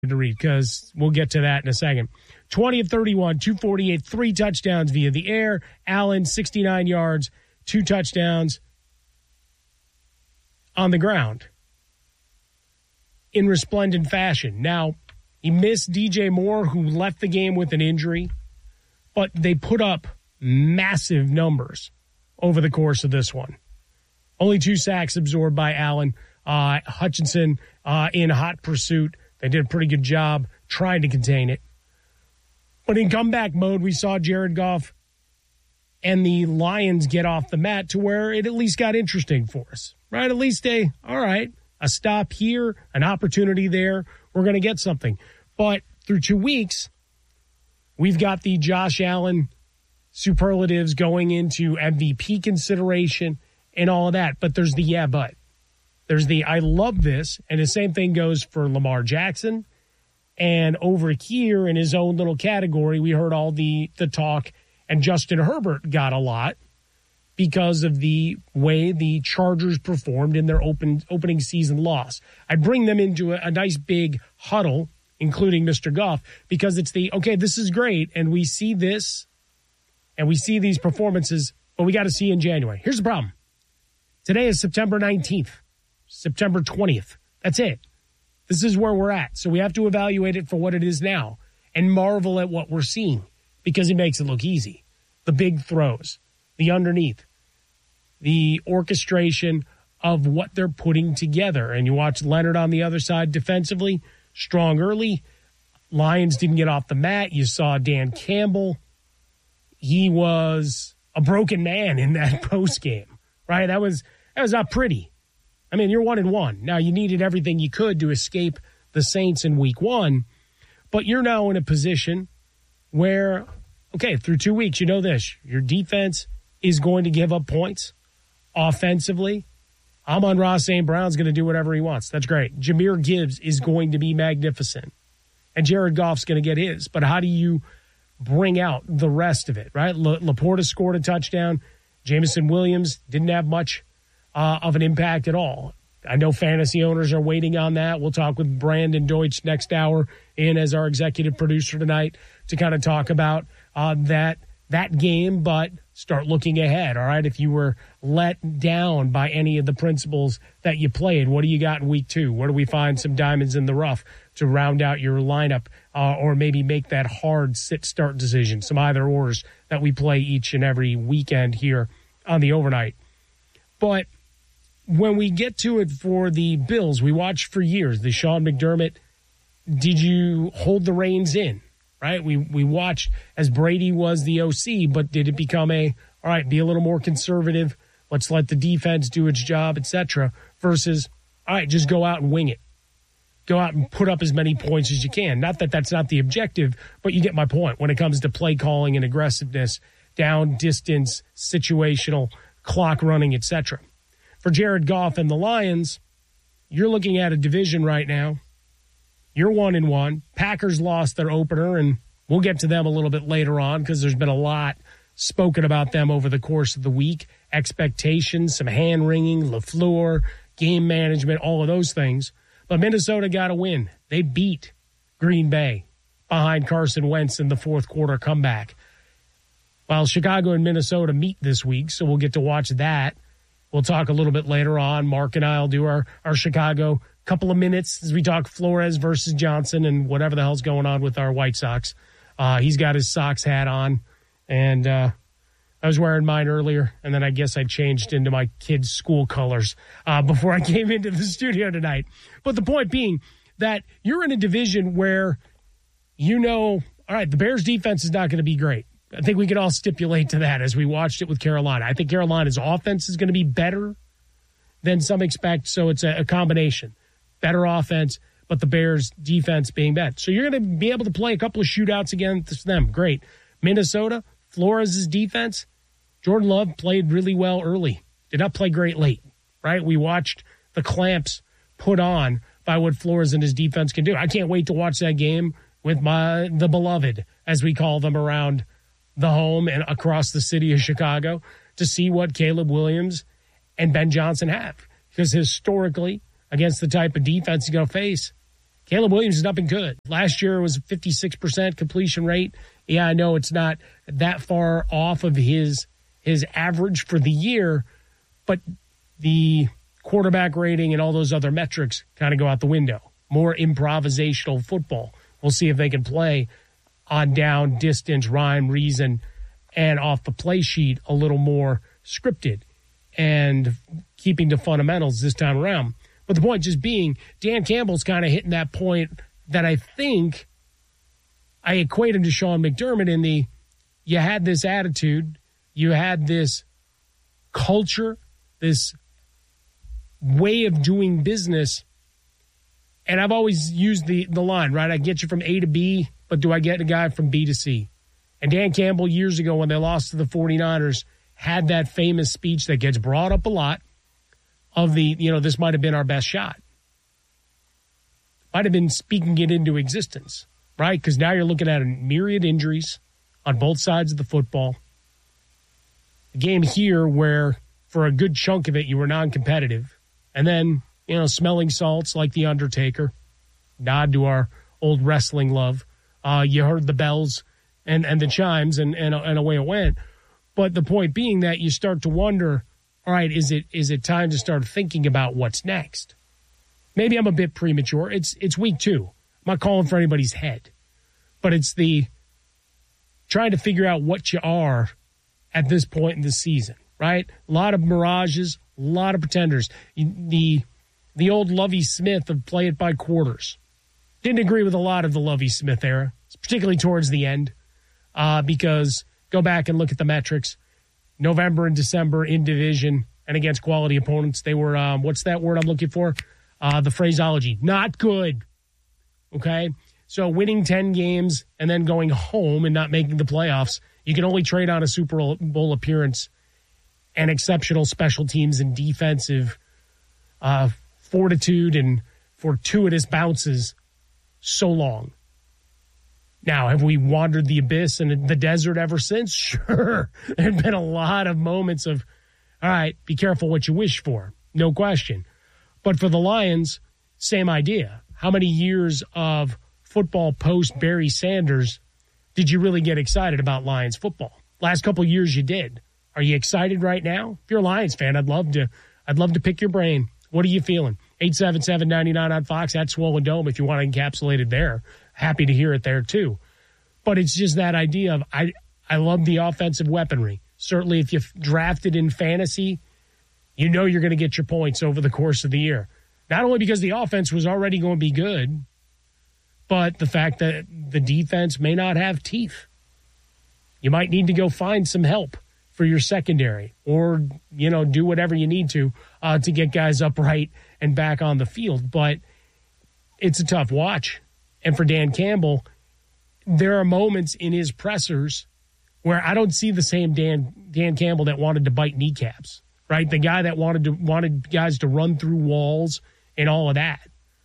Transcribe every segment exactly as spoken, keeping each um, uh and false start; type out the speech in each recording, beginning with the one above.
to read because we'll get to that in a second. twenty of thirty-one, two forty-eight, three touchdowns via the air. Allen, sixty-nine yards, two touchdowns on the ground in resplendent fashion. Now, he missed D J Moore, who left the game with an injury, but they put up massive numbers over the course of this one. Only two sacks absorbed by Allen. Uh, Hutchinson uh, in hot pursuit. They did a pretty good job trying to contain it. But in comeback mode, we saw Jared Goff and the Lions get off the mat to where it at least got interesting for us, right? At least a, all right, a stop here, an opportunity there. We're going to get something. But through two weeks, we've got the Josh Allen superlatives going into M V P consideration and all of that. But there's the yeah, but. There's the I love this, and the same thing goes for Lamar Jackson. And over here in his own little category, we heard all the, the talk, and Justin Herbert got a lot because of the way the Chargers performed in their open opening season loss. I bring them into a, a nice big huddle, including Mister Goff, because it's the, okay, this is great, and we see this, and we see these performances, but we got to see in January. Here's the problem. Today is September nineteenth. September twentieth. That's it. This is where we're at. So we have to evaluate it for what it is now and marvel at what we're seeing because it makes it look easy. The big throws, the underneath, the orchestration of what they're putting together. And you watch Leonard on the other side defensively, strong early. Lions didn't get off the mat. You saw Dan Campbell. He was a broken man in that post game, right? That was that was not pretty. I mean, you're one and one. Now, you needed everything you could to escape the Saints in week one, but you're now in a position where, okay, through two weeks, you know this. Your defense is going to give up points offensively. Amon-Ra Saint Brown's going to do whatever he wants. That's great. Jahmyr Gibbs is going to be magnificent, and Jared Goff's going to get his. But how do you bring out the rest of it, right? La- Laporta scored a touchdown. Jameson Williams didn't have much Uh, of an impact at all. I know fantasy owners are waiting on that. We'll talk with Brandon Deutsch next hour in as our executive producer tonight to kind of talk about uh, that that game, but start looking ahead, all right? If you were let down by any of the principles that you played, what do you got in week two? Where do we find some diamonds in the rough to round out your lineup uh, or maybe make that hard sit-start decision, some either-ors that we play each and every weekend here on the overnight. But when we get to it for the Bills, we watched for years the Sean McDermott, did you hold the reins in, right? We we watched as Brady was the O C, but did it become a, all right, be a little more conservative, let's let the defense do its job, et cetera, versus, all right, just go out and wing it. Go out and put up as many points as you can. Not that that's not the objective, but you get my point when it comes to play calling and aggressiveness, down, distance, situational, clock running, et cetera. For Jared Goff and the Lions, you're looking at a division right now. You're one and one. Packers lost their opener, and we'll get to them a little bit later on because there's been a lot spoken about them over the course of the week. Expectations, some hand-wringing, LaFleur, game management, all of those things. But Minnesota got a win. They beat Green Bay behind Carson Wentz in the fourth quarter comeback. While Chicago and Minnesota meet this week, so we'll get to watch that. We'll talk a little bit later on. Mark and I will do our, our Chicago couple of minutes as we talk Flores versus Johnson and whatever the hell's going on with our White Sox. Uh, he's got his Sox hat on, and uh, I was wearing mine earlier, and then I guess I changed into my kids' school colors uh, before I came into the studio tonight. But the point being that you're in a division where you know, all right, the Bears' defense is not going to be great. I think we can all stipulate to that as we watched it with Carolina. I think Carolina's offense is going to be better than some expect, so it's a, a combination. Better offense, but the Bears' defense being bad. So you're going to be able to play a couple of shootouts against them. Great. Minnesota, Flores' defense, Jordan Love played really well early. Did not play great late, right? We watched the clamps put on by what Flores and his defense can do. I can't wait to watch that game with my the beloved, as we call them around the home and across the city of Chicago, to see what Caleb Williams and Ben Johnson have. Because historically, against the type of defense you're going to face, Caleb Williams has not been good. Last year it was a fifty-six percent completion rate. Yeah, I know it's not that far off of his his average for the year, but the quarterback rating and all those other metrics kind of go out the window. More improvisational football. We'll see if they can play on down, distance, rhyme, reason, and off the play sheet a little more scripted and keeping to fundamentals this time around. But the point just being, Dan Campbell's kind of hitting that point that I think I equate him to Sean McDermott in the, you had this attitude, you had this culture, this way of doing business. And I've always used the, the line, right? I get you from A to B, but do I get a guy from B to C? And Dan Campbell, years ago when they lost to the 49ers, had that famous speech that gets brought up a lot of the, you know, this might have been our best shot. Might have been speaking it into existence, right? Because now you're looking at a myriad injuries on both sides of the football. A game here where for a good chunk of it you were non-competitive. And then, you know, smelling salts like The Undertaker. Nod to our old wrestling love. Uh, you heard the bells and, and the chimes, and, and, and away it went. But the point being that you start to wonder, all right, is it is it time to start thinking about what's next? Maybe I'm a bit premature. It's it's week two. I'm not calling for anybody's head. But it's the trying to figure out what you are at this point in the season, right? A lot of mirages, a lot of pretenders. The the old Lovie Smith of play it by quarters. Didn't agree with a lot of the Lovie Smith era, particularly towards the end, uh, because go back and look at the metrics. November and December in division and against quality opponents, they were, um, what's that word I'm looking for? Uh, the phraseology, not good. Okay? So winning ten games and then going home and not making the playoffs, you can only trade on a Super Bowl appearance and exceptional special teams and defensive uh, fortitude and fortuitous bounces so long. Now, have we wandered the abyss and the desert ever since? Sure. There have been a lot of moments of, all right, be careful what you wish for. No question. But for the Lions, same idea. How many years of football post Barry Sanders did you really get excited about Lions football? Last couple of years you did. Are you excited right now? If you're a Lions fan, I'd love to I'd love to pick your brain. What are you feeling? eight seven seven, nine nine on Fox, at Swollen Dome if you want to encapsulate it there. Happy to hear it there too. But it's just that idea of I I love the offensive weaponry. Certainly if you drafted in fantasy, you know you're going to get your points over the course of the year. Not only because the offense was already going to be good, but the fact that the defense may not have teeth. You might need to go find some help for your secondary or, you know, do whatever you need to uh, to get guys upright and back on the field. But it's a tough watch. And for Dan Campbell, there are moments in his pressers where I don't see the same Dan Dan Campbell that wanted to bite kneecaps, right? The guy that wanted to wanted guys to run through walls and all of that,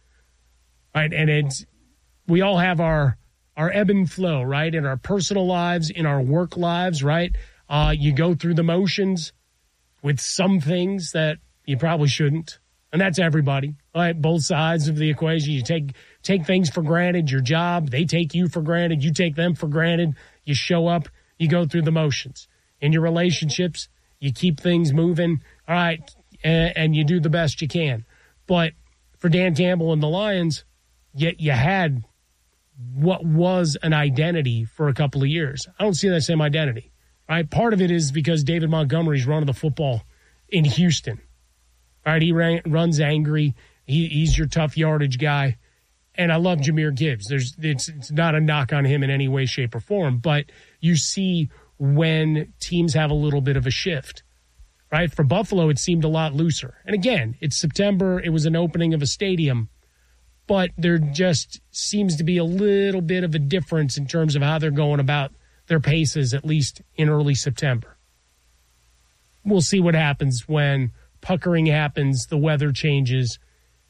right? And it's we all have our our ebb and flow, right? In our personal lives, in our work lives, right? Uh, you go through the motions with some things that you probably shouldn't. And that's everybody, right? Both sides of the equation. You take take things for granted, your job. They take you for granted. You take them for granted. You show up. You go through the motions. In your relationships, you keep things moving, all right, and, and you do the best you can. But for Dan Campbell and the Lions, you, you had what was an identity for a couple of years. I don't see that same identity, right? Part of it is because David Montgomery's running the football in Houston. All right, he ran, runs angry. He, he's your tough yardage guy. And I love Jahmyr Gibbs. There's it's, it's not a knock on him in any way, shape, or form. But you see when teams have a little bit of a shift, right? For Buffalo, it seemed a lot looser. And again, it's September. It was an opening of a stadium. But there just seems to be a little bit of a difference in terms of how they're going about their paces, at least in early September. We'll see what happens when puckering happens, the weather changes,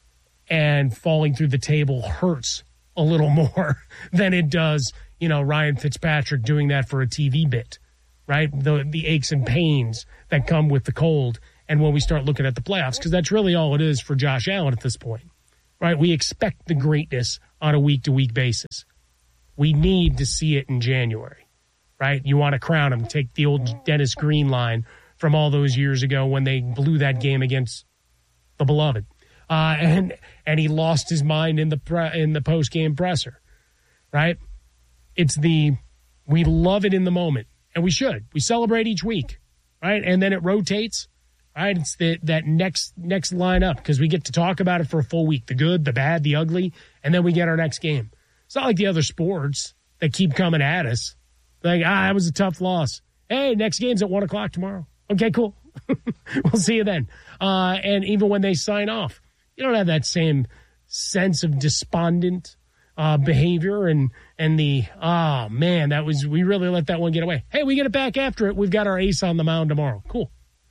and falling through the table hurts a little more than it does, you know, Ryan Fitzpatrick doing that for a T V bit, right? The the aches and pains that come with the cold and when we start looking at the playoffs, because that's really all it is for Josh Allen at this point. right? We expect the greatness on a week-to-week basis. We need to see it in January, right? You want to crown him. Take the old Dennis Green line from all those years ago when they blew that game against the beloved. Uh, and and he lost his mind in the pre- in the post-game presser, right? It's the, we love it in the moment, and we should. We celebrate each week, right? And then it rotates, right? It's the, that next next lineup because we get to talk about it for a full week, the good, the bad, the ugly, and then we get our next game. It's not like the other sports that keep coming at us. Like, ah, that was a tough loss. Hey, next game's at one o'clock tomorrow. Okay, cool. We'll see you then. Uh, and even when they sign off, you don't have that same sense of despondent uh, behavior and and the, oh, man, that was, we really let that one get away. Hey, we get it back after it. We've got our ace on the mound tomorrow. Cool.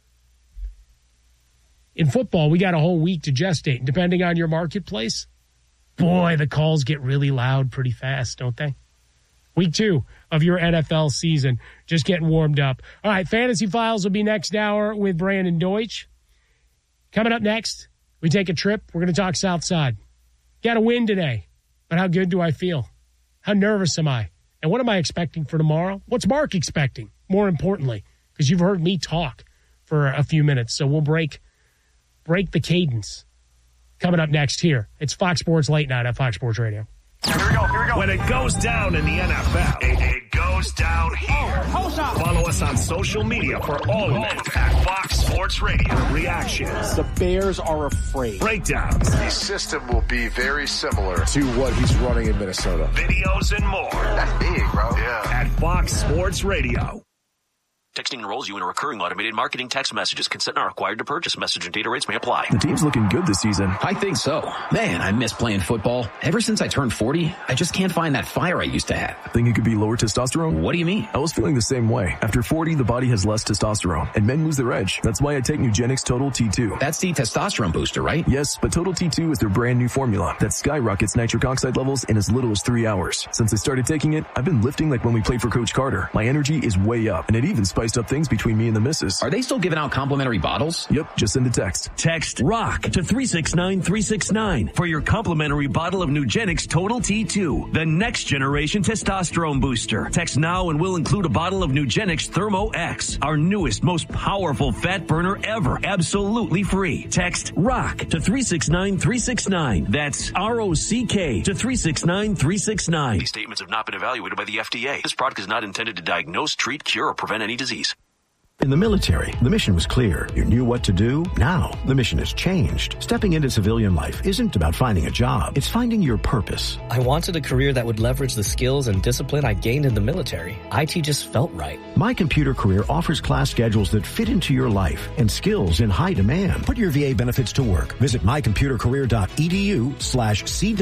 In football, we got a whole week to gestate. Depending on your marketplace, boy, the calls get really loud pretty fast, don't they? Week two of your N F L season, just getting warmed up. All right, Fantasy Files will be next hour with Brandon Deutsch. Coming up next, we take a trip. We're going to talk Southside. Got a win today, but how good do I feel? How nervous am I? And what am I expecting for tomorrow? What's Mark expecting, more importantly? Because you've heard me talk for a few minutes, so we'll break break the cadence. Coming up next here, it's Fox Sports Late Night at Fox Sports Radio. Here we go, here we go. When it goes down in the N F L, it, it goes down here. Oh, follow us on social media for all of it at Fox Sports Radio. Reactions. The Bears are afraid. Breakdowns. The system will be very similar to what he's running in Minnesota. Videos and more. That's big, bro. Yeah. At Fox Sports Radio. Texting enrolls you in a recurring automated marketing text messages. Consent not required to purchase. Message and data rates may apply. The team's looking good this season. I think so. Man, I miss playing football. Ever since I turned forty, I just can't find that fire I used to have. Think it could be lower testosterone? What do you mean? I was feeling the same way. After forty, the body has less testosterone, and men lose their edge. That's why I take Nugenix Total T two. That's the testosterone booster, right? Yes, but Total T two is their brand new formula that skyrockets nitric oxide levels in as little as three hours. Since I started taking it, I've been lifting like when we played for Coach Carter. My energy is way up, and it even spiced up things between me and the missus. Are they still giving out complimentary bottles? Yep, just send a text. Text ROCK to three six nine three six nine for your complimentary bottle of Nugenix Total T two, the next generation testosterone booster. Text now and we'll include a bottle of Nugenix Thermo X, our newest, most powerful fat burner ever, absolutely free. Text ROCK to three six nine three six nine. That's R O C K to three six nine three six nine. These statements have not been evaluated by the F D A. This product is not intended to diagnose, treat, cure, or prevent any disease. In the military, the mission was clear. You knew what to do. Now, the mission has changed. Stepping into civilian life isn't about finding a job. It's finding your purpose. I wanted a career that would leverage the skills and discipline I gained in the military. I T just felt right. My Computer Career offers class schedules that fit into your life and skills in high demand. Put your V A benefits to work. Visit mycomputercareer.edu slash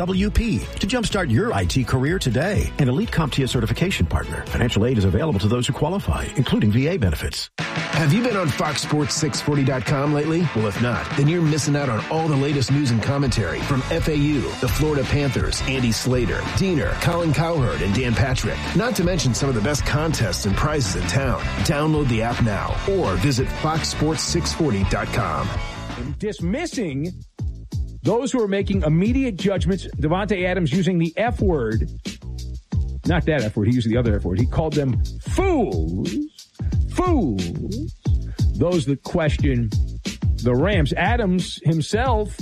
CWP to jumpstart your I T career today. An Elite CompTIA certification partner. Financial aid is available to those who qualify, including V A benefits. Have you been on Fox Sports six forty dot com lately? Well, if not, then you're missing out on all the latest news and commentary from F A U, the Florida Panthers, Andy Slater, Diener, Colin Cowherd, and Dan Patrick. Not to mention some of the best contests and prizes in town. Download the app now or visit fox sports six forty dot com. Dismissing those who are making immediate judgments, Davante Adams using the F word. Not that F word, he used the other F word. He called them fools. Fools. Those that question the Rams. Adams himself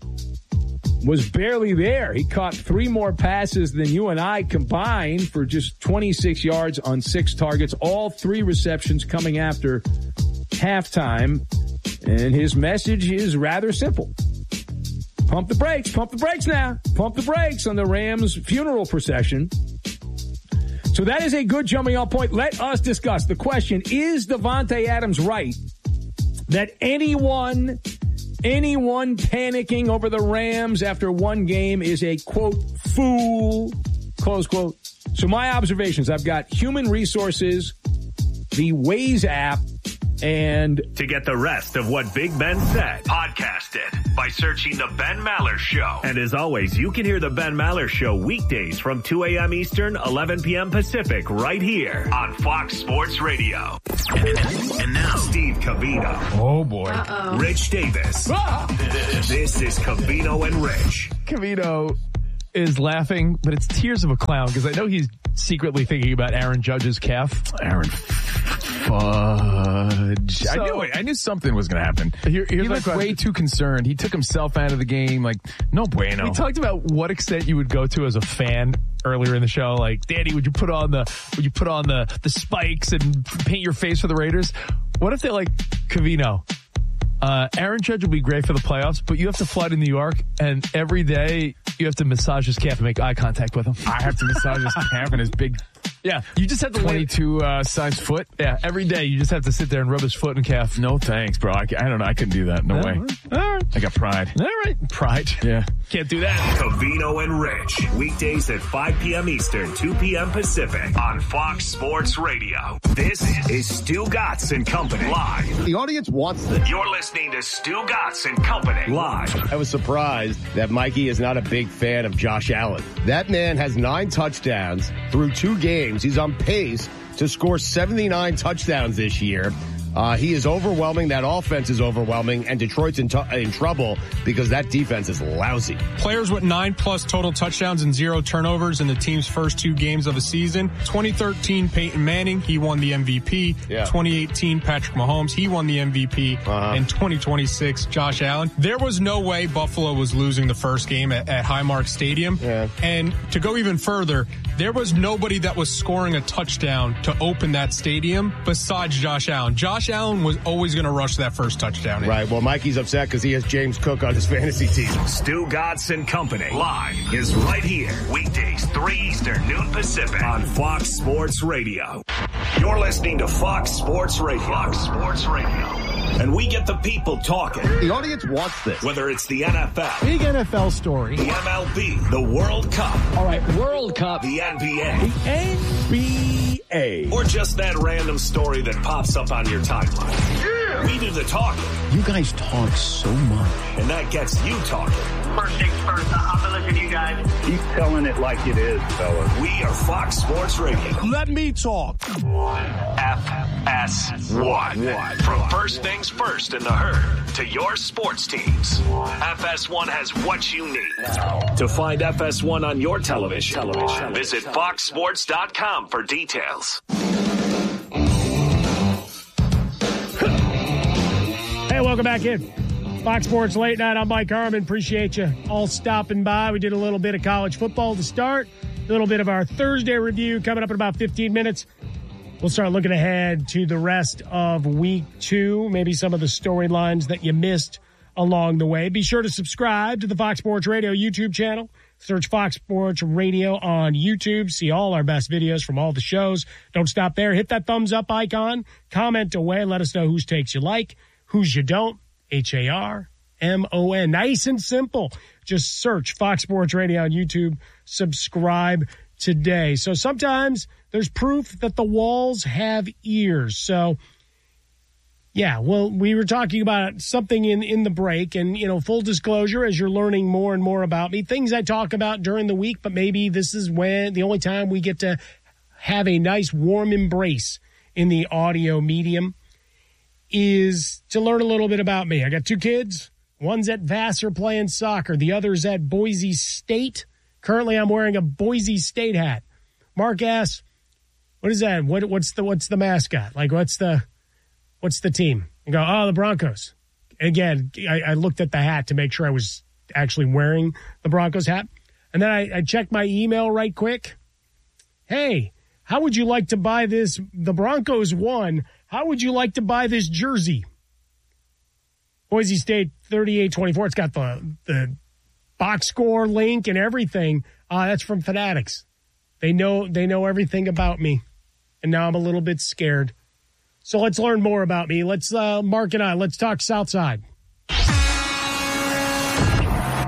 was barely there. He caught three more passes than you and I combined for just twenty-six yards on six targets. All three receptions coming after halftime. And his message is rather simple. Pump the brakes. Pump the brakes now. Pump the brakes on the Rams funeral procession. So that is a good jumping off point. Let us discuss the question, is Davante Adams right that anyone, anyone panicking over the Rams after one game is a, quote, fool, close quote? So my observations, I've got Human Resources, the Waze app, And to get the rest of what Big Ben said, podcast it by searching The Ben Maller Show. And as always, you can hear The Ben Maller Show weekdays from two a.m. Eastern, eleven p.m. Pacific, right here on Fox Sports Radio. And now, Steve Covino. Oh, boy. Uh-oh. Rich Davis. Ah! This is Covino and Rich. Covino is laughing, but it's tears of a clown because I know he's secretly thinking about Aaron Judge's calf. Aaron Fudge. So, I knew it. I knew something was going to happen. Here, here's he my looked question. way too concerned. He took himself out of the game. Like, no bueno. We talked about what extent you would go to as a fan earlier in the show. Like, Danny, would you put on the would you put on the the spikes and paint your face for the Raiders? What if they're like, Covino, uh, Aaron Judge will be great for the playoffs, but you have to fly to New York, and every day you have to massage his calf and make eye contact with him. I have to massage his calf and his big Yeah, you just have to twenty-two uh, size foot. Yeah, every day you just have to sit there and rub his foot and calf. No thanks, bro. I, I don't know. I couldn't do that. No, No, way. all right. I got pride. All right, pride. Yeah. Can't do that. Covino and Rich, weekdays at five p.m. Eastern, two p.m. Pacific on Fox Sports Radio. This is Stu Gatz and Company live. The audience wants this. You're listening to Stu Gatz and Company live. I was surprised that Mikey is not a big fan of Josh Allen. That man has nine touchdowns through two games. He's on pace to score seventy-nine touchdowns this year. Uh, he is overwhelming. That offense is overwhelming, and Detroit's in, t- in trouble because that defense is lousy. Players with nine plus total touchdowns and zero turnovers in the team's first two games of the season. twenty thirteen, Peyton Manning, he won the M V P. Yeah. twenty eighteen, Patrick Mahomes, he won the M V P. Uh-huh. And twenty twenty-six, Josh Allen. There was no way Buffalo was losing the first game at, at Highmark Stadium. Yeah. And to go even further, there was nobody that was scoring a touchdown to open that stadium besides Josh Allen. Josh Allen was always going to rush that first touchdown in. Right. Well, Mikey's upset because he has James Cook on his fantasy team. Stu Gatz and Company live is right here. Weekdays, three Eastern, noon Pacific on Fox Sports Radio. You're listening to Fox Sports Radio. Fox Sports Radio. And we get the people talking. The audience wants this. Whether it's the N F L, Big N F L story. the M L B, the World Cup, all right, World Cup, the N B A, the N B A, or just that random story that pops up on your timeline. Yeah. We do the talking. You guys talk so much. And that gets you talking. First things first, I'm going to listen to you guys. Keep telling it like it is, fellas. We are Fox Sports Radio. Let me talk. F S one. From first things first in the herd to your sports teams, F S one has what you need. To find F S one on your television, television. visit fox sports dot com for details. Hey, welcome back in. Fox Sports Late Night. I'm Mike Harmon. Appreciate you all stopping by. We did a little bit of college football to start. A little bit of our Thursday review coming up in about fifteen minutes. We'll start looking ahead to the rest of week two, maybe some of the storylines that you missed along the way. Be sure to subscribe to the Fox Sports Radio YouTube channel. Search Fox Sports Radio on YouTube. See all our best videos from all the shows. Don't stop there. Hit that thumbs up icon. Comment away. Let us know whose takes you like, whose you don't. H A R M O N. Nice and simple. Just search Fox Sports Radio on YouTube. Subscribe today. So sometimes there's proof that the walls have ears. So, yeah, well, we were talking about something in, in the break. And, you know, full disclosure, as you're learning more and more about me, things I talk about during the week, but maybe this is when the only time we get to have a nice warm embrace in the audio medium, is to learn a little bit about me. I got two kids. One's at Vassar playing soccer. The other's at Boise State. Currently, I'm wearing a Boise State hat. Mark asks, what is that? What, what's the what's the mascot? Like, what's the what's the team? I go, oh, the Broncos. Again, I, I looked at the hat to make sure I was actually wearing the Broncos hat. And then I, I checked my email right quick. Hey, how would you like to buy this? The Broncos won. How would you like to buy this jersey? Boise State thirty-eight twenty-four. It's got the, the box score link and everything. Uh, that's from Fanatics. They know they know everything about me. And now I'm a little bit scared. So let's learn more about me. Let's, uh, Mark and I, let's talk Southside. He's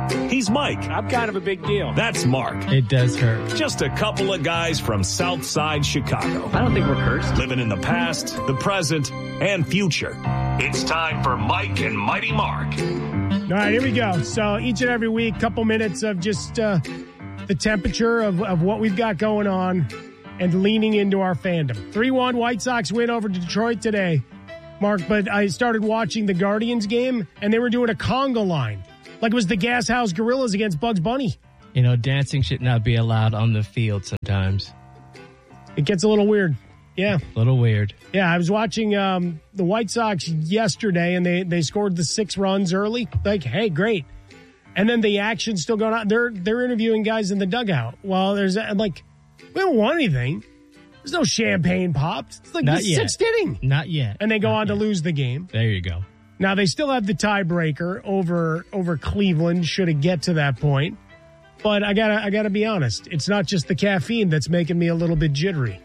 That's Mike. I'm kind of a big deal. That's Mark. It does hurt. Just a couple of guys from South Side Chicago. I don't think we're cursed. Living in the past, the present, and future. It's time for Mike and Mighty Mark. All right, here we go. So each and every week, couple minutes of just uh, the temperature of, of what we've got going on and leaning into our fandom. three one White Sox win over Detroit today, Mark, but I started watching the Guardians game, and they were doing a conga line. Like it was the Gas House Gorillas against Bugs Bunny. You know, dancing should not be allowed on the field sometimes. It gets a little weird. Yeah. A little weird. Yeah, I was watching um, the White Sox yesterday, and they, they scored the six runs early. Like, hey, great. And then the action's still going on. They're they're interviewing guys in the dugout. Well, there's like, we don't want anything. There's no champagne popped. It's like Not the yet. sixth inning. Not yet. And they go Not on yet. to lose the game. There you go. Now, they still have the tiebreaker over over Cleveland should it get to that point. But I gotta I gotta be honest. It's not just the caffeine that's making me a little bit jittery.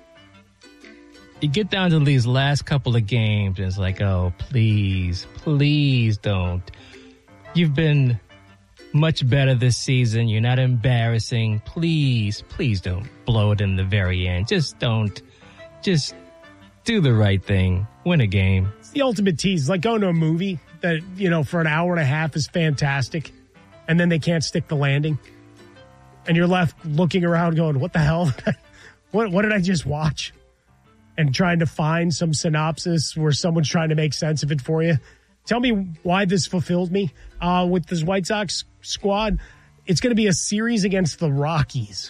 You get down to these last couple of games, and it's like, oh, please, please don't. You've been much better this season. You're not embarrassing. Please, please don't blow it in the very end. Just don't. Just do the right thing. Win a game. It's the ultimate tease. It's like going to a movie that, you know, for an hour and a half is fantastic, and then they can't stick the landing. And you're left looking around going, what the hell? what, what did I just watch? And trying to find some synopsis where someone's trying to make sense of it for you. Tell me why this fulfilled me. Uh, with this White Sox squad, it's going to be a series against the Rockies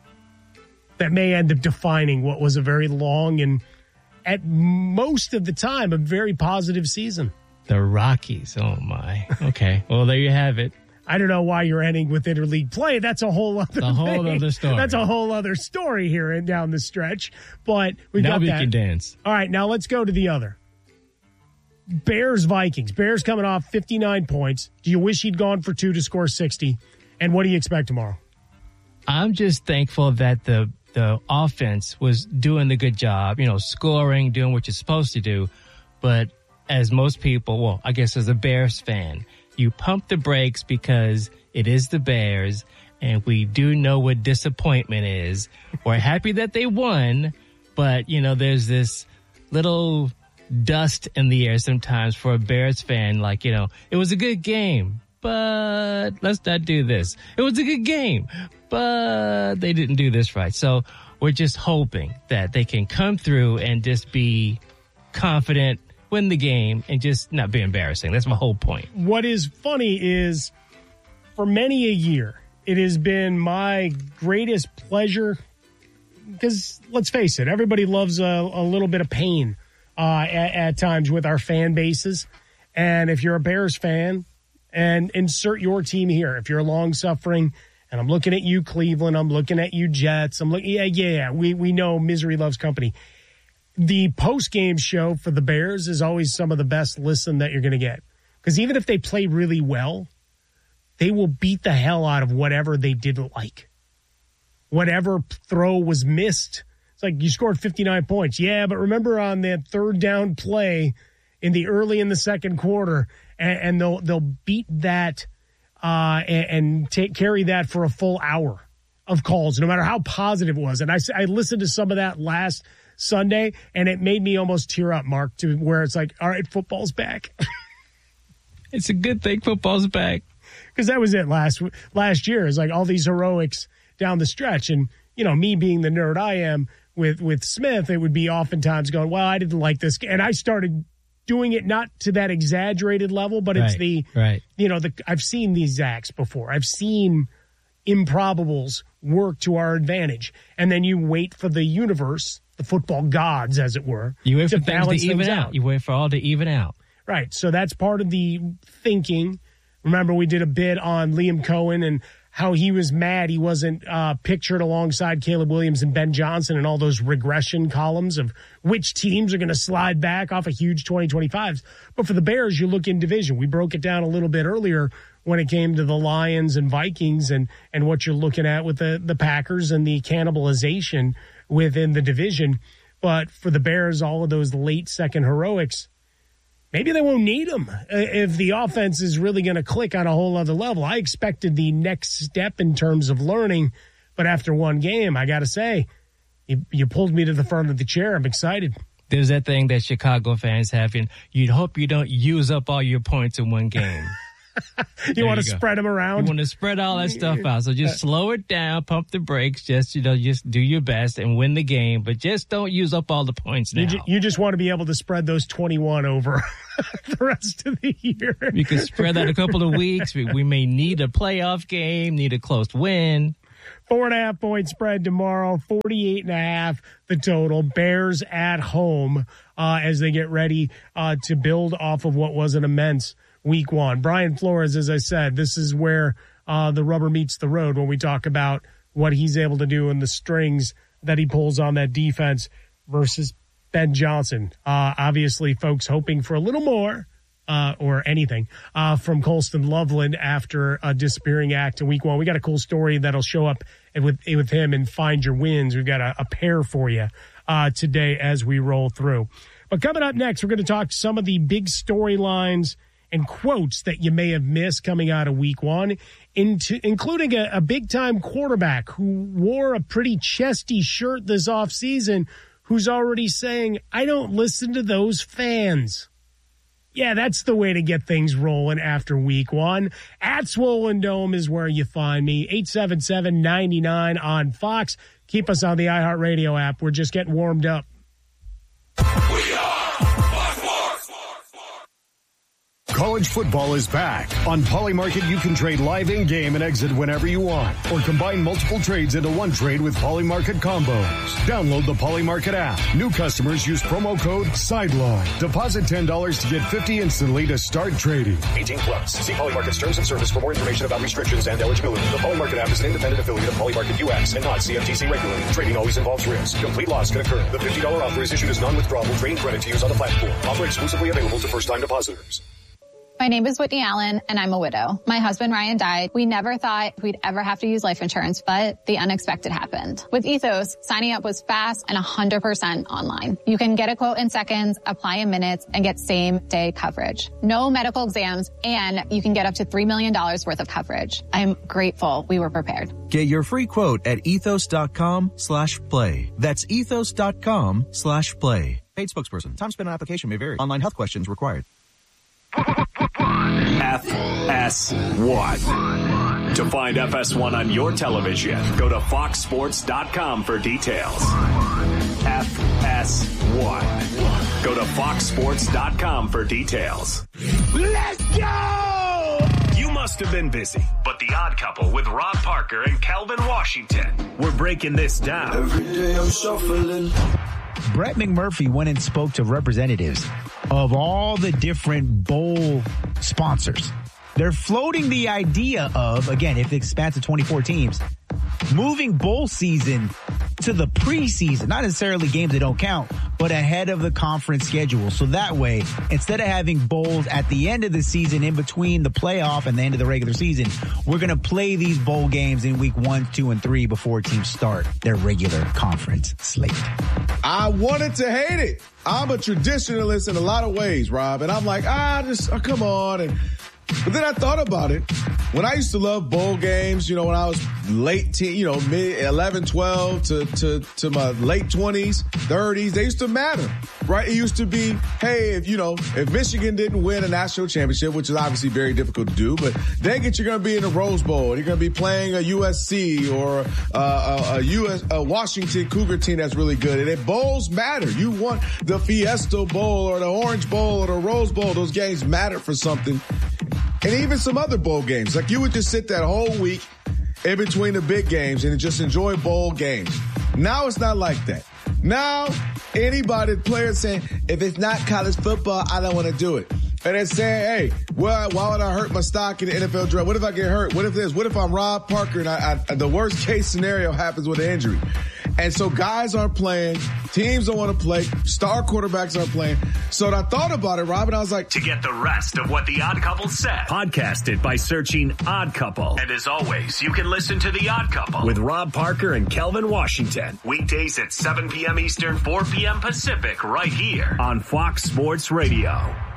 that may end up defining what was a very long and, at most of the time, a very positive season. The Rockies. Oh, my. Okay. Well, there you have it. I don't know why you're ending with interleague play. That's a whole other The whole thing. other story. That's a whole other story here and down the stretch. But we now got we that. can dance. All right, now let's go to the other. Bears Vikings. Bears coming off fifty-nine points. Do you wish he'd gone for two to score sixty? And what do you expect tomorrow? I'm just thankful that the the offense was doing the good job, you know, scoring, doing what you're supposed to do. But as most people, well, I guess as a Bears fan, you pump the brakes because it is the Bears, and we do know what disappointment is. We're happy that they won, but, you know, there's this little dust in the air sometimes for a Bears fan. Like, you know, it was a good game, but let's not do this. It was a good game, but they didn't do this right. So we're just hoping that they can come through and just be confident, win the game, and just not be embarrassing. That's my whole point. What is funny is for many a year, it has been my greatest pleasure because let's face it, everybody loves a, a little bit of pain uh, at, at times with our fan bases. And if you're a Bears fan, and insert your team here, if you're long suffering, and I'm looking at you, Cleveland, I'm looking at you, Jets, I'm looking, yeah, yeah, we, we know misery loves company. The post-game show for the Bears is always some of the best listen that you're going to get. Because even if they play really well, they will beat the hell out of whatever they didn't like. Whatever throw was missed. It's like you scored fifty-nine points. Yeah, but remember on that third down play in the early in the second quarter, and, and they'll they'll beat that uh, and, and take carry that for a full hour of calls, no matter how positive it was. And I, I listened to some of that last Sunday, and it made me almost tear up, Mark, to where it's like, all right, football's back. It's a good thing football's back. Because that was it last last year. It's like all these heroics down the stretch. And, you know, me being the nerd I am with, with Smith, it would be oftentimes going, well, I didn't like this. And I started doing it not to that exaggerated level, but it's Right, the, right. you know, the I've seen these acts before. I've seen improbables work to our advantage. And then you wait for the universe, the football gods, as it were, You wait to for things balance to even things out. out. You wait for all to even out. Right. So that's part of the thinking. Remember, we did a bit on Liam Cohen and how he was mad he wasn't uh, pictured alongside Caleb Williams and Ben Johnson and all those regression columns of which teams are going to slide back off of huge twenty twenty-fives. But for the Bears, you look in division. We broke it down a little bit earlier when it came to the Lions and Vikings and, and what you're looking at with the, the Packers and the cannibalization within the division. But for the Bears, all of those late second heroics, maybe they won't need him if the offense is really going to click on a whole other level. I expected the next step in terms of learning, but after one game, I got to say, you, you pulled me to the front of the chair. I'm excited. There's that thing that Chicago fans have, and you'd hope you don't use up all your points in one game. you want to spread them around? You want to spread all that stuff out. So just slow it down, pump the brakes, just, you know, just do your best and win the game, but just don't use up all the points now. You, ju- you just want to be able to spread those twenty-one over the rest of the year. You can spread that a couple of weeks. We, we may need a playoff game, need a close win. Four and a half point spread tomorrow, forty-eight and a half the total. Bears at home uh, as they get ready uh, to build off of what was an immense week one. Brian Flores, as I said, this is where uh, the rubber meets the road when we talk about what he's able to do and the strings that he pulls on that defense versus Ben Johnson. Uh, obviously, folks hoping for a little more. Uh, or anything uh, from Colston Loveland after a disappearing act in week one. We got a cool story that'll show up with with him and Find Your Wins. We've got a, a pair for you uh, today as we roll through. But coming up next, we're going to talk some of the big storylines and quotes that you may have missed coming out of week one, into, including a, a big-time quarterback who wore a pretty chesty shirt this offseason who's already saying, I don't listen to those fans. Yeah, that's the way to get things rolling after week one. At Swollen Dome is where you find me. eight seven seven, nine nine on Fox. Keep us on the iHeartRadio app. We're just getting warmed up. We are Fox Sports. College football is back. On Polymarket, you can trade live in-game and exit whenever you want, or combine multiple trades into one trade with Polymarket combos. Download the Polymarket app. New customers use promo code SIDELINE. Deposit ten dollars to get fifty dollars instantly to start trading. eighteen plus. See Polymarket's terms and service for more information about restrictions and eligibility. The Polymarket app is an independent affiliate of Polymarket U S and not C F T C regulated. Trading always involves risk. Complete loss can occur. The fifty dollars offer is issued as non-withdrawable trading credit to use on the platform. Offer exclusively available to first-time depositors. My name is Whitney Allen, and I'm a widow. My husband, Ryan, died. We never thought we'd ever have to use life insurance, but the unexpected happened. With Ethos, signing up was fast and one hundred percent online. You can get a quote in seconds, apply in minutes, and get same-day coverage. No medical exams, and you can get up to three million dollars worth of coverage. I'm grateful we were prepared. Get your free quote at ethos.com slash play. That's ethos.com slash play. Paid spokesperson. Time spent on application may vary. Online health questions required. F S one. To find F S one on your television, go to fox sports dot com for details. F S one. Go to fox sports dot com for details. Let's go! You must have been busy, but The Odd Couple with Rob Parker and Calvin Washington, we're breaking this down. Every day I'm shuffling. Brett McMurphy went and spoke to representatives of all the different bowl sponsors. They're floating the idea of, again, if it expands to twenty-four teams, moving bowl season to the preseason, not necessarily games that don't count, but ahead of the conference schedule. So that way, instead of having bowls at the end of the season, in between the playoff and the end of the regular season, we're going to play these bowl games in week one, two, and three before teams start their regular conference slate. I wanted to hate it. I'm a traditionalist in a lot of ways, Rob. And I'm like, ah, just, oh, come on. And, but then I thought about it. When I used to love bowl games, you know, when I was late teen, you know, mid eleven, twelve to, to, to my late twenties, thirties, they used to matter, right? It used to be, hey, if, you know, if Michigan didn't win a national championship, which is obviously very difficult to do, but dang it, you're going to be in the Rose Bowl. You're going to be playing a U S C or uh, a, a U S, a Washington Cougar team that's really good. And if bowls matter, you want the Fiesta Bowl or the Orange Bowl or the Rose Bowl. Those games matter for something. And even some other bowl games. Like you would just sit that whole week in between the big games and just enjoy bowl games. Now it's not like that. Now anybody, players saying, if it's not college football, I don't want to do it. And they're saying, hey, well, why would I hurt my stock in the N F L draft? What if I get hurt? What if this? What if I'm Rob Parker and I, I, the worst case scenario happens with an injury? And so guys aren't playing. Teams don't want to play. Star quarterbacks aren't playing. So I thought about it, Rob, and I was like... To get the rest of what The Odd Couple said, podcast it by searching Odd Couple. And as always, you can listen to The Odd Couple with Rob Parker and Kelvin Washington. Weekdays at seven p.m. Eastern, four p.m. Pacific, right here on Fox Sports Radio.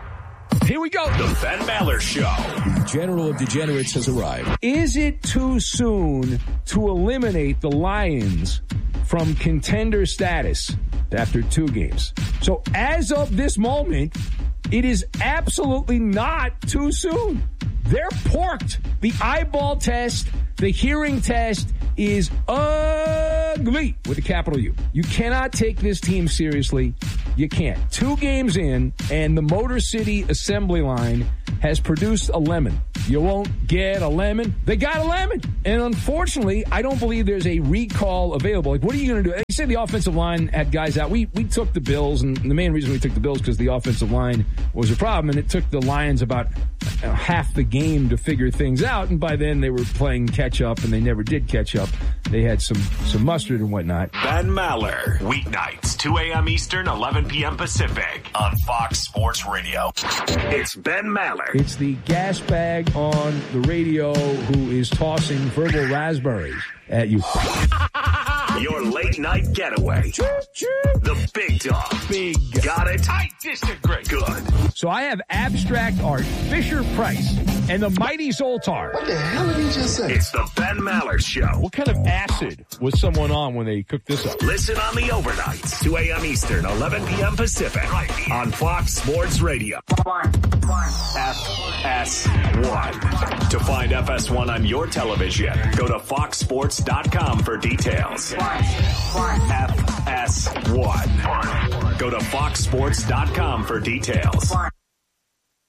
Here we go. The Ben Maller Show. The General of Degenerates has arrived. Is it too soon to eliminate the Lions from contender status after two games? So as of this moment, it is absolutely not too soon. They're porked. The eyeball test, the hearing test is ugly with a capital U. You cannot take this team seriously. You can't. Two games in, and the Motor City assembly line has produced a lemon. You won't get a lemon. They got a lemon. And unfortunately, I don't believe there's a recall available. Like, what are you going to do? They say the offensive line had guys out. We we took the Bills, and the main reason we took the Bills because the offensive line was a problem, and it took the Lions about uh, half the game to figure things out, and by then they were playing catch-up, and they never did catch up. They had some, some mustard and whatnot. Ben Maller, weeknights, two a.m. Eastern, eleven p.m. Pacific, on Fox Sports Radio. It's Ben Maller. It's the gas bag on the radio who is tossing verbal raspberries at you. Your late night getaway. The big dog. Big. Got it? I disagree. Good. So I have abstract art, Fisher Price, and the mighty Zoltar. What the hell did he just say? It's the Ben Maller Show. What kind of acid was someone on when they cooked this up? Listen on the overnights, two a.m. Eastern, eleven p.m. Pacific, right on Fox Sports Radio. F S one. To find F S one on your television, go to fox sports dot com for details. F S one. Go to fox sports dot com for details.